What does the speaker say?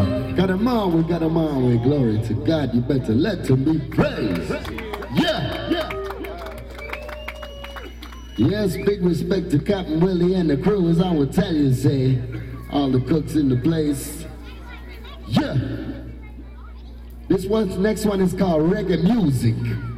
Got him on, we got him on, we glory to God. You better let him be praised. Yeah, yeah. Yes, big respect to Captain Willie and the crew, as I would tell you, say, all the cooks in the place. Yeah. Next one is called Reggae Music.